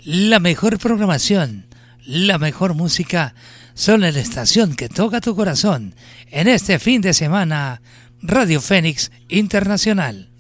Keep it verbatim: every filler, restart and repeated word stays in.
La mejor programación, la mejor música, son en la estación que toca tu corazón. En este fin de semana, Radio Fénix Internacional.